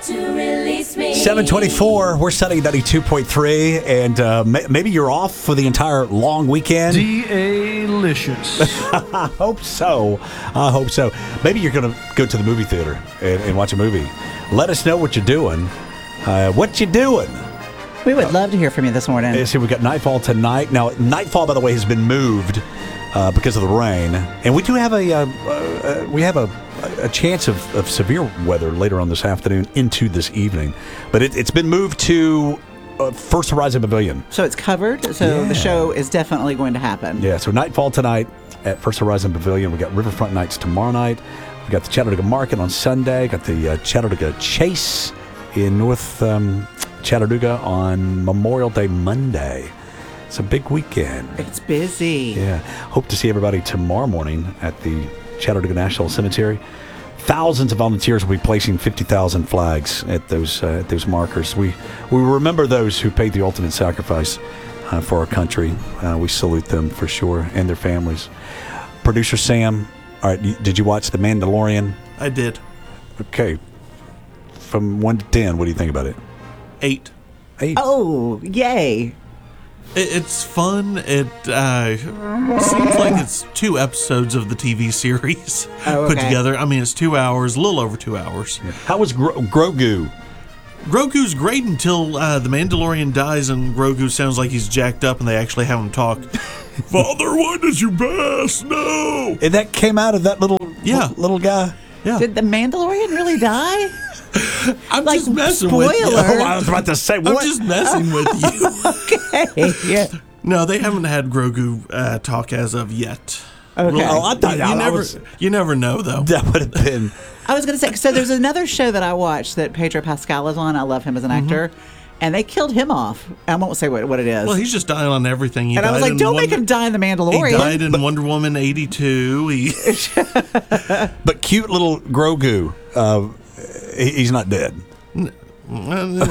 to release me. 724, we're Sunny 92.3, and maybe you're off for the entire long weekend. D-A-licious. I hope so. Maybe you're going to go to the movie theater and watch a movie. Let us know what you're doing. We would love to hear from you this morning. See, we've got Nightfall tonight. Now, Nightfall, by the way, has been moved because of the rain, and we do have a chance of severe weather later on this afternoon into this evening. But it's been moved to First Horizon Pavilion. So it's covered. So the show is definitely going to happen. Yeah. So Nightfall tonight at First Horizon Pavilion. We got Riverfront Nights tomorrow night. We got the Chattanooga Market on Sunday. Got the Chattanooga Chase in North Chattanooga on Memorial Day Monday. It's a big weekend. It's busy. Yeah. Hope to see everybody tomorrow morning at the Chattanooga National Cemetery. Thousands of volunteers will be placing 50,000 flags at those markers. We remember those who paid the ultimate sacrifice for our country. We salute them for sure, and their families. Producer Sam, all right, did you watch The Mandalorian? I did. Okay. From 1 to 10, what do you think about it? 8. 8. Oh, yay. It's fun. It seems like it's 2 episodes of the TV series put together. I mean, it's 2 hours, a little over 2 hours. Yeah. How was Grogu? Grogu's great until the Mandalorian dies and Grogu sounds like he's jacked up and they actually have him talk. Father, why did you pass? No! And that came out of that little guy? Yeah. Did the Mandalorian really die? I'm just messing with you. Oh, I was about to say, what? I'm just messing with you. Okay. Yeah. No, they haven't had Grogu talk as of yet. Okay. Well, I thought you never know, though. That would have been. I was going to say, so there's another show that I watched that Pedro Pascal is on. I love him as an actor. And they killed him off. I won't say what it is. Well, he's just dying on everything. I was like, don't make him die in The Mandalorian. He died in Wonder Woman 82. But cute little Grogu, he's not dead. Well,